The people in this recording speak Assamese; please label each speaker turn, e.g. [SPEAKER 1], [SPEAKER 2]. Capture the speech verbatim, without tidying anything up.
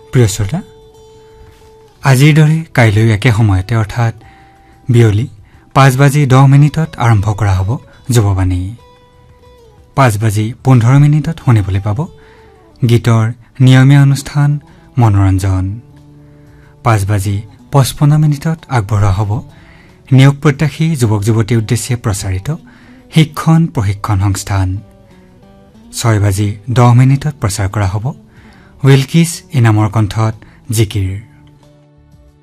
[SPEAKER 1] প্ৰিয় শ্ৰোতা, আজিৰ দৰে কাইলৈ একে সময়তে অৰ্থাৎ বিয়লি পাঁচ বাজি দহ মিনিটত আৰম্ভ কৰা হ'ব যুৱবাণী। পাঁচ বাজি পোন্ধৰ মিনিটত শুনিবলৈ পাব গীতৰ নিয়মীয়া অনুষ্ঠান মনোৰঞ্জন। পাঁচ বাজি পঁচপন্ন মিনিটত আগবঢ়োৱা হ'ব নিয়োগ প্ৰত্যাশী যুৱক যুৱতীৰ উদ্দেশ্যে প্ৰচাৰিত শিক্ষণ প্ৰশিক্ষণ সংস্থান। ছয় বাজি দহ মিনিটত প্ৰচাৰ কৰা হ'ব উইলকিছ ইনামৰ কণ্ঠত জিকিৰ।